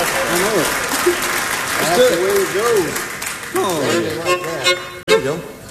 I know it. That's the way it goes. Oh, Like that. there you go.